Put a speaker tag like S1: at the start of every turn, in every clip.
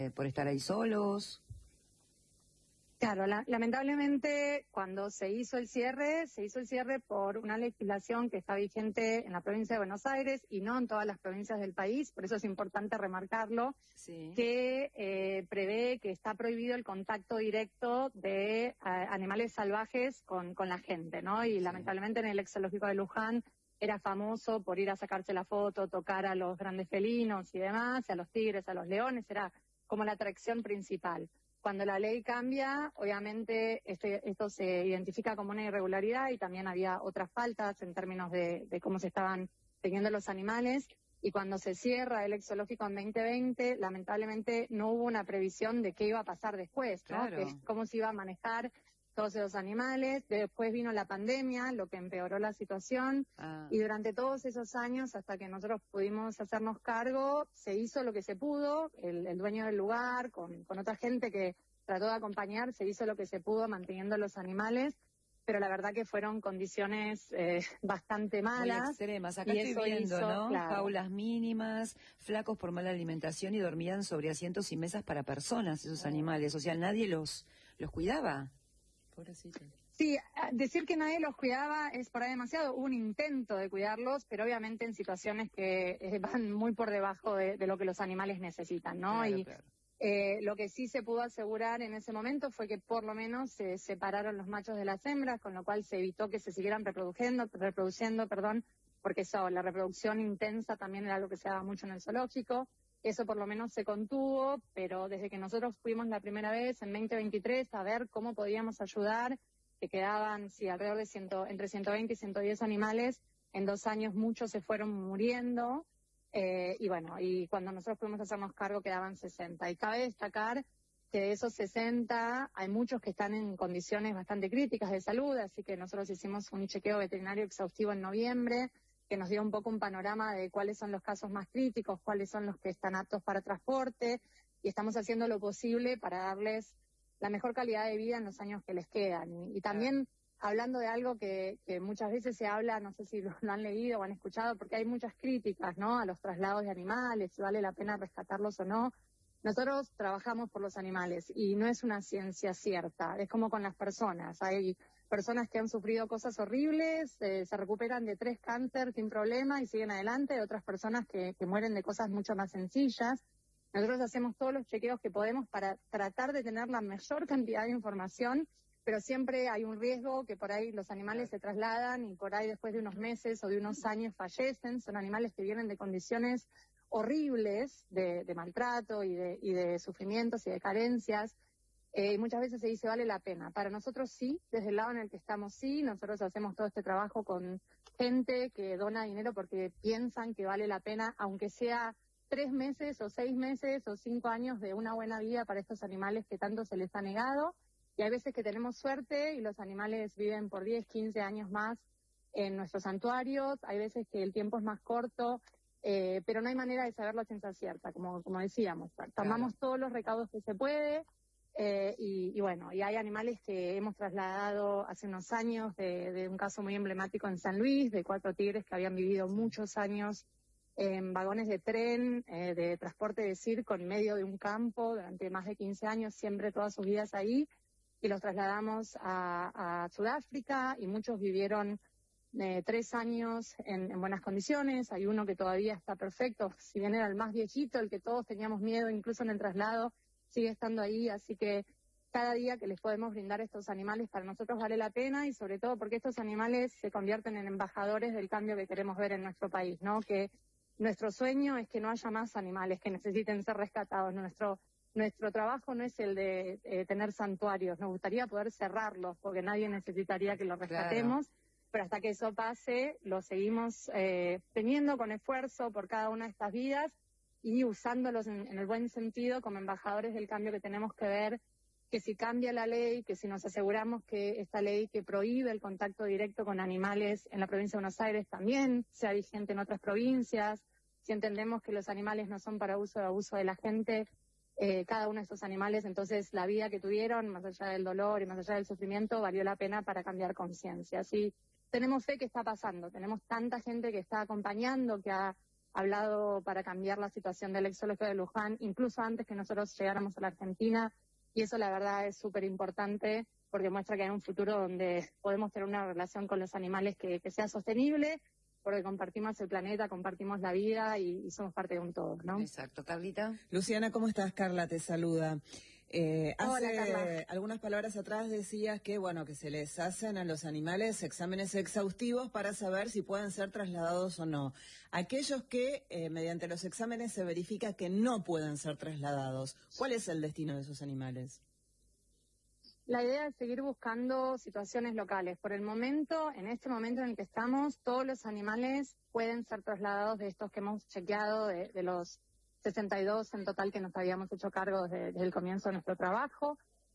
S1: por estar ahí solos.
S2: Claro, lamentablemente cuando se hizo el cierre por una legislación que está vigente en la provincia de Buenos Aires y no en todas las provincias del país, por eso es importante remarcarlo,
S1: Sí.
S2: que prevé que está prohibido el contacto directo de animales salvajes con la gente, ¿no? Y
S1: Sí.
S2: lamentablemente en el ex zoológico de Luján era famoso por ir a sacarse la foto, tocar a los grandes felinos y demás, a los tigres, a los leones, era como la atracción principal. Cuando la ley cambia, obviamente esto se identifica como una irregularidad y también había otras faltas en términos de cómo se estaban teniendo los animales. Y cuando se cierra el ex zoológico en 2020, lamentablemente no hubo una previsión de qué iba a pasar después, ¿no?
S1: Claro.
S2: Cómo se iba a manejar todos esos animales. Después vino la pandemia, lo que empeoró la situación. Y durante todos esos años, hasta que nosotros pudimos hacernos cargo, se hizo lo que se pudo. El dueño del lugar, con otra gente que trató de acompañar, se hizo lo que se pudo manteniendo los animales. Pero la verdad que fueron condiciones bastante malas.
S1: Muy extremas. Acá estoy viendo, ¿no?
S2: Claro.
S1: Jaulas mínimas, flacos por mala alimentación y dormían sobre asientos y mesas para personas esos animales. O sea, nadie los cuidaba. Pobrecito.
S2: Sí, decir que nadie los cuidaba es por ahí demasiado. Hubo un intento de cuidarlos, pero obviamente en situaciones que van muy por debajo de lo que los animales necesitan, ¿no?
S1: Claro,
S2: y
S1: claro.
S2: Lo que sí se pudo asegurar en ese momento fue que por lo menos se separaron los machos de las hembras, con lo cual se evitó que se siguieran reproduciendo, porque la reproducción intensa también era algo que se daba mucho en el zoológico. Eso por lo menos se contuvo, pero desde que nosotros fuimos la primera vez en 2023 a ver cómo podíamos ayudar, que quedaban alrededor de entre 120 y 110 animales, en 2 años muchos se fueron muriendo. Y cuando nosotros pudimos hacernos cargo quedaban 60. Y cabe destacar que de esos 60 hay muchos que están en condiciones bastante críticas de salud, así que nosotros hicimos un chequeo veterinario exhaustivo en noviembre, que nos dio un poco un panorama de cuáles son los casos más críticos, cuáles son los que están aptos para transporte, y estamos haciendo lo posible para darles la mejor calidad de vida en los años que les quedan. Y también hablando de algo que muchas veces se habla, no sé si lo han leído o han escuchado, porque hay muchas críticas, ¿no?, a los traslados de animales, si vale la pena rescatarlos o no. Nosotros trabajamos por los animales y no es una ciencia cierta, es como con las personas. Hay personas que han sufrido cosas horribles, se recuperan de 3 cánceres sin problema y siguen adelante, hay otras personas que mueren de cosas mucho más sencillas. Nosotros hacemos todos los chequeos que podemos para tratar de tener la mayor cantidad de información, pero siempre hay un riesgo que por ahí los animales se trasladan y por ahí después de unos meses o de unos años fallecen. Son animales que vienen de condiciones horribles de maltrato y de sufrimientos y de carencias. Muchas veces se dice vale la pena. Para nosotros sí, desde el lado en el que estamos sí, nosotros hacemos todo este trabajo con gente que dona dinero porque piensan que vale la pena, aunque sea 3 meses o 6 meses o 5 años de una buena vida para estos animales que tanto se les ha negado. Y hay veces que tenemos suerte y los animales viven por 10, 15 años más en nuestros santuarios. Hay veces que el tiempo es más corto, pero no hay manera de saberlo a ciencia cierta, como decíamos. Tomamos todos los recaudos que se puede y hay animales que hemos trasladado hace unos años de un caso muy emblemático en San Luis, de 4 tigres que habían vivido muchos años en vagones de tren, de transporte de circo en medio de un campo durante más de 15 años, siempre todas sus vidas ahí. Y los trasladamos a Sudáfrica y muchos vivieron 3 años en buenas condiciones. Hay uno que todavía está perfecto, si bien era el más viejito, el que todos teníamos miedo, incluso en el traslado, sigue estando ahí. Así que cada día que les podemos brindar a estos animales para nosotros vale la pena, y sobre todo porque estos animales se convierten en embajadores del cambio que queremos ver en nuestro país, ¿no? Que nuestro sueño es que no haya más animales que necesiten ser rescatados. Nuestro trabajo no es el de tener santuarios, nos gustaría poder cerrarlos porque nadie necesitaría que los rescatemos, pero hasta que eso pase lo seguimos teniendo con esfuerzo por cada una de estas vidas y usándolos en el buen sentido como embajadores del cambio que tenemos que ver, que si cambia la ley, que si nos aseguramos que esta ley que prohíbe el contacto directo con animales en la provincia de Buenos Aires también sea vigente en otras provincias, si entendemos que los animales no son para uso o abuso de la gente, cada uno de estos animales, entonces la vida que tuvieron, más allá del dolor y más allá del sufrimiento, valió la pena para cambiar conciencia. Así tenemos fe que está pasando, tenemos tanta gente que está acompañando, que ha hablado para cambiar la situación del zoológico de Luján, incluso antes que nosotros llegáramos a la Argentina, y eso la verdad es súper importante porque muestra que hay un futuro donde podemos tener una relación con los animales que sea sostenible, porque compartimos el planeta, compartimos la vida y somos parte de un todo, ¿no?
S1: Exacto. Carlita.
S3: Luciana, ¿cómo estás? Carla te saluda.
S2: Hola,
S3: Hace
S2: Carla.
S3: algunas palabras atrás decías que, bueno, que se les hacen a los animales exámenes exhaustivos para saber si pueden ser trasladados o no. Aquellos que, mediante los exámenes, se verifica que no pueden ser trasladados, ¿cuál es el destino de esos animales?
S2: La idea es seguir buscando situaciones locales. Por el momento, en este momento en el que estamos, todos los animales pueden ser trasladados de estos que hemos chequeado, de los 62 en total que nos habíamos hecho cargo desde el comienzo de nuestro trabajo.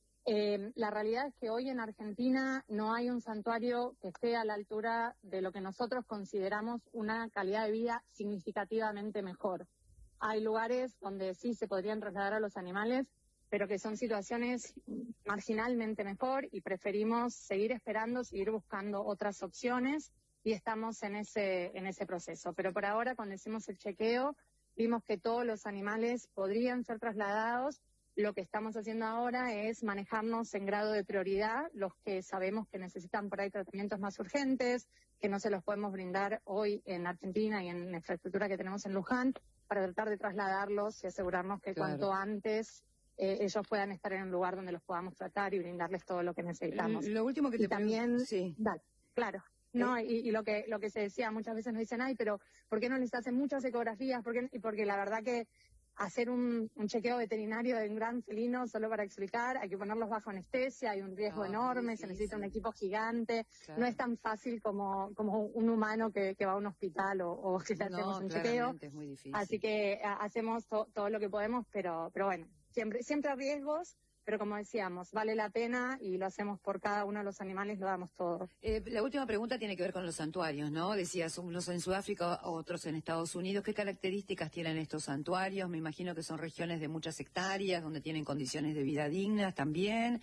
S2: La realidad es que hoy en Argentina no hay un santuario que esté a la altura de lo que nosotros consideramos una calidad de vida significativamente mejor. Hay lugares donde sí se podrían trasladar a los animales, pero que son situaciones marginalmente mejor y preferimos seguir esperando, seguir buscando otras opciones y estamos en ese proceso. Pero por ahora, cuando hicimos el chequeo, vimos que todos los animales podrían ser trasladados. Lo que estamos haciendo ahora es manejarnos en grado de prioridad, los que sabemos que necesitan por ahí tratamientos más urgentes, que no se los podemos brindar hoy en Argentina y en la infraestructura que tenemos en Luján, para tratar de trasladarlos y asegurarnos que cuanto antes ellos puedan estar en un lugar donde los podamos tratar y brindarles todo lo que necesitamos.
S1: Lo último que te
S2: también,
S1: sí.
S2: Dale, claro. No, y lo que se decía, muchas veces nos dicen, ay, pero ¿por qué no les hacen muchas ecografías? Porque la verdad que hacer un chequeo veterinario de un gran felino, solo para explicar, hay que ponerlos bajo anestesia, hay un riesgo enorme, se necesita un equipo gigante, no es tan fácil como un humano que va a un hospital o que le hacemos un chequeo.
S1: Es muy difícil.
S2: Así que hacemos todo lo que podemos, pero bueno, siempre hay riesgos. Pero como decíamos, vale la pena y lo hacemos por cada uno de los animales, lo damos todo.
S1: La última pregunta tiene que ver con los santuarios, ¿no? Decías, unos en Sudáfrica, otros en Estados Unidos. ¿Qué características tienen estos santuarios? Me imagino que son regiones de muchas hectáreas, donde tienen condiciones de vida dignas también,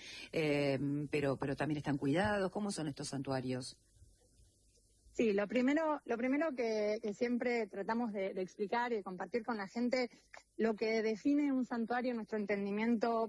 S1: pero también están cuidados. ¿Cómo son estos santuarios?
S2: Sí, lo primero que siempre tratamos de explicar y de compartir con la gente, lo que define un santuario en nuestro entendimiento,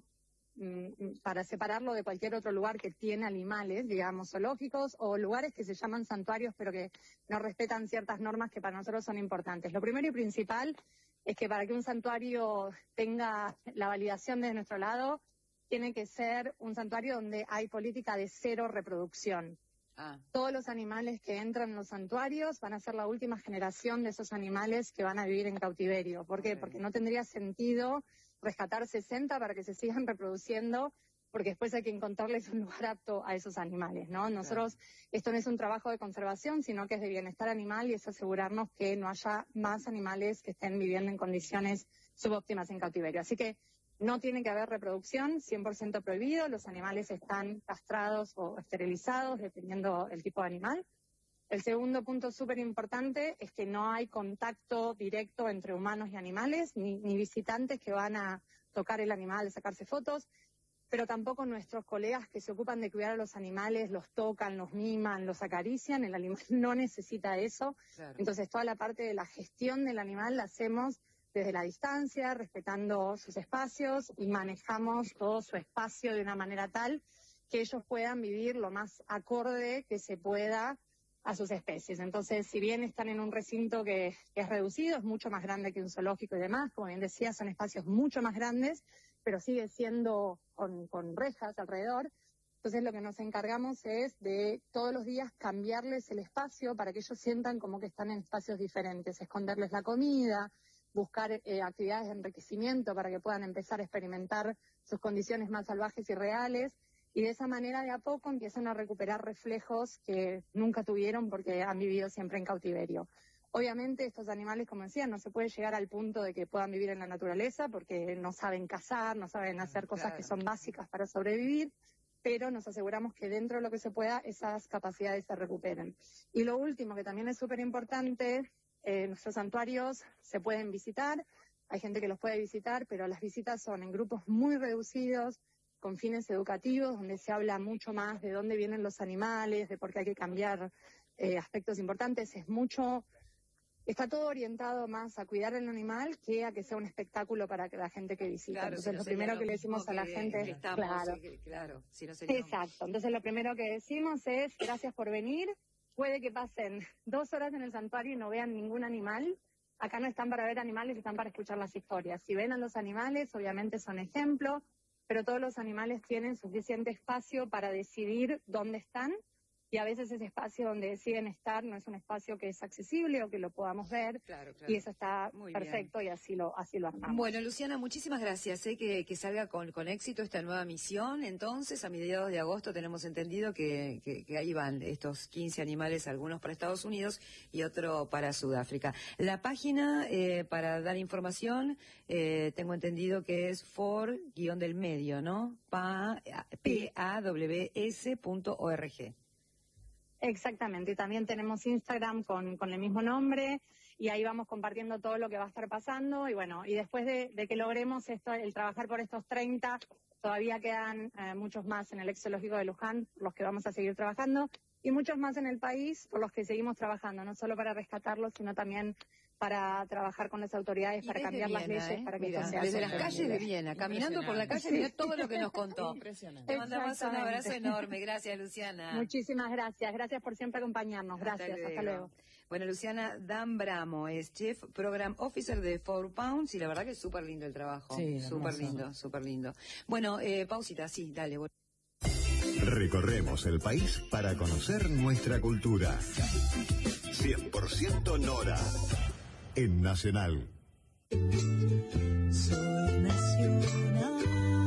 S2: para separarlo de cualquier otro lugar que tiene animales, digamos, zoológicos o lugares que se llaman santuarios pero que no respetan ciertas normas que para nosotros son importantes. Lo primero y principal es que para que un santuario tenga la validación de nuestro lado, tiene que ser un santuario donde hay política de cero reproducción. Todos los animales que entran en los santuarios van a ser la última generación de esos animales que van a vivir en cautiverio. ¿Por qué? Porque no tendría sentido rescatar 60 para que se sigan reproduciendo, porque después hay que encontrarles un lugar apto a esos animales, ¿no? Nosotros, esto no es un trabajo de conservación, sino que es de bienestar animal y es asegurarnos que no haya más animales que estén viviendo en condiciones subóptimas en cautiverio. Así que no tiene que haber reproducción, 100% prohibido, los animales están castrados o esterilizados, dependiendo del tipo de animal. El segundo punto súper importante es que no hay contacto directo entre humanos y animales, ni visitantes que van a tocar el animal, sacarse fotos, pero tampoco nuestros colegas que se ocupan de cuidar a los animales, los tocan, los miman, los acarician, el animal no necesita eso. Entonces toda la parte de la gestión del animal la hacemos desde la distancia, respetando sus espacios y manejamos todo su espacio de una manera tal que ellos puedan vivir lo más acorde que se pueda a sus especies. Entonces, si bien están en un recinto que es reducido, es mucho más grande que un zoológico y demás, como bien decía, son espacios mucho más grandes, pero sigue siendo con rejas alrededor. Entonces, lo que nos encargamos es de todos los días cambiarles el espacio para que ellos sientan como que están en espacios diferentes, esconderles la comida, buscar actividades de enriquecimiento para que puedan empezar a experimentar sus condiciones más salvajes y reales. Y de esa manera, de a poco, empiezan a recuperar reflejos que nunca tuvieron porque han vivido siempre en cautiverio. Obviamente, estos animales, como decía, no se puede llegar al punto de que puedan vivir en la naturaleza porque no saben cazar, no saben hacer cosas que son básicas para sobrevivir, pero nos aseguramos que dentro de lo que se pueda, esas capacidades se recuperen. Y lo último, que también es súper importante, nuestros santuarios se pueden visitar, hay gente que los puede visitar, pero las visitas son en grupos muy reducidos, con fines educativos, donde se habla mucho más de dónde vienen los animales, de por qué hay que cambiar aspectos importantes. Es mucho está todo orientado más a cuidar al animal que a que sea un espectáculo para la gente que visita.
S1: Claro,
S2: entonces
S1: si no
S2: lo primero que le decimos a la gente
S1: es claro, si no sería...
S2: Exacto, entonces lo primero que decimos es gracias por venir, puede que pasen 2 horas en el santuario y no vean ningún animal. Acá no están para ver animales, están para escuchar las historias. Si ven a los animales, obviamente son ejemplo, pero todos los animales tienen suficiente espacio para decidir dónde están, y a veces ese espacio donde deciden estar no es un espacio que es accesible o que lo podamos ver, claro. Y eso está muy perfecto bien. Y así lo armamos.
S1: Bueno, Luciana, muchísimas gracias. Que salga con éxito esta nueva misión. Entonces, a mediados de agosto tenemos entendido que ahí van estos 15 animales, algunos para Estados Unidos y otro para Sudáfrica. La página para dar información, tengo entendido que es for-del-medio, ¿no? PAWS.org.
S2: Exactamente, y también tenemos Instagram con el mismo nombre, y ahí vamos compartiendo todo lo que va a estar pasando, y bueno, y después de que logremos esto, el trabajar por estos 30, todavía quedan muchos más en el ex zoológico de Luján, por los que vamos a seguir trabajando, y muchos más en el país, por los que seguimos trabajando, no solo para rescatarlos, sino también para trabajar con las autoridades, para cambiar las leyes, para que esto sea
S1: desde las calles de Viena, caminando por la calle, mirá todo lo que nos contó.
S3: Impresionante.
S1: Te mandamos un abrazo enorme. Gracias, Luciana.
S2: Muchísimas gracias. Gracias por siempre acompañarnos. Gracias. Hasta luego.
S1: Bueno, Luciana Dambramo es Chief Program Officer de 4Pounds, y la verdad que es súper lindo el trabajo. Sí, súper lindo. Bueno, pausita, sí, dale.
S4: Recorremos el país para conocer nuestra cultura. 100% Nora. En Nacional.
S5: Soy Nacional.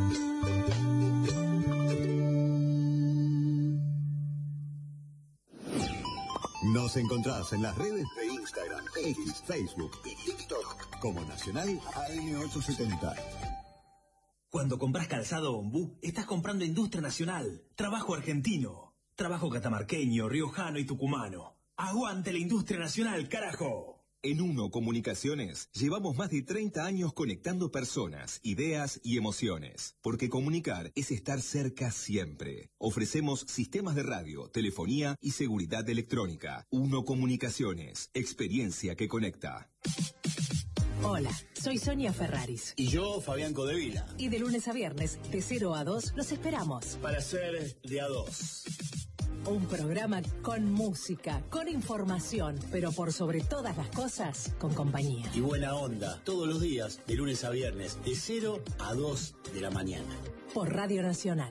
S4: Nos encontrás en las redes de Instagram, X, Facebook y TikTok como Nacional AM870.
S6: Cuando compras calzado Ombú, estás comprando industria nacional, trabajo argentino, trabajo catamarqueño, riojano y tucumano. ¡Aguante la industria nacional, carajo!
S7: En Uno Comunicaciones llevamos más de 30 años conectando personas, ideas y emociones, porque comunicar es estar cerca siempre. Ofrecemos sistemas de radio, telefonía y seguridad electrónica. Uno Comunicaciones, experiencia que conecta.
S8: Hola, soy Sonia Ferraris.
S9: Y yo, Fabián Codevila.
S8: Y de lunes a viernes, de 0 a 2, los esperamos.
S9: Para ser de a 2.
S8: Un programa con música, con información, pero por sobre todas las cosas, con compañía.
S9: Y buena onda, todos los días, de lunes a viernes, de 0 a 2 de la mañana.
S8: Por Radio Nacional.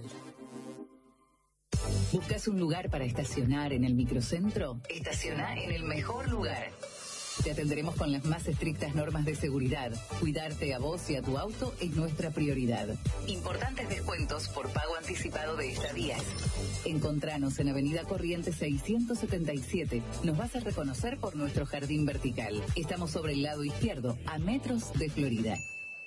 S10: ¿Buscas un lugar para estacionar en el microcentro? Estaciona en el mejor lugar. Te atenderemos con las más estrictas normas de seguridad. Cuidarte a vos y a tu auto es nuestra prioridad. Importantes descuentos por pago anticipado de estadías. Encontranos en Avenida Corrientes 677. Nos vas a reconocer por nuestro jardín vertical. Estamos sobre el lado izquierdo, a metros de Florida.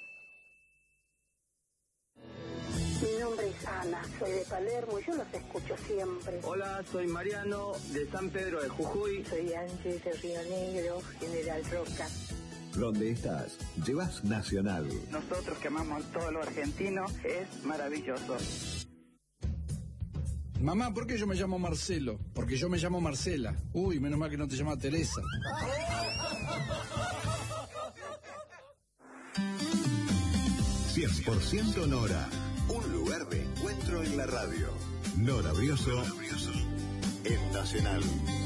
S11: Mi nombre es Ana, soy de Palermo y yo los escucho siempre.
S12: Hola, soy Mariano, de San Pedro de Jujuy.
S11: Soy Angie de Río Negro, General Roca.
S4: Donde estás, llevas Nacional.
S12: Nosotros que amamos todo lo argentino, es maravilloso.
S13: Mamá, ¿por qué yo me llamo Marcelo? Porque yo me llamo Marcela. Uy, menos mal que no te llamas Teresa.
S4: ¡100% Nora! Un lugar de encuentro en la radio. Nora Brioso en Nacional.